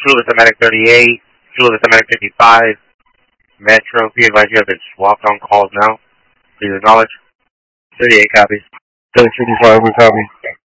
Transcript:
Truly Thematic 38, Truly Thematic 55, Metro. Be advised you have been swapped on calls now. Please acknowledge. 38 copies. 1055, we copy.